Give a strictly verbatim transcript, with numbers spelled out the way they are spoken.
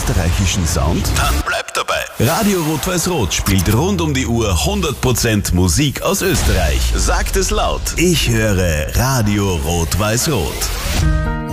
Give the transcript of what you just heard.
österreichischen Sound? Dann bleibt dabei. Radio Rot-Weiß-Rot spielt rund um die Uhr hundert Prozent Musik aus Österreich. Sagt es laut. Ich höre Radio Rot-Weiß-Rot.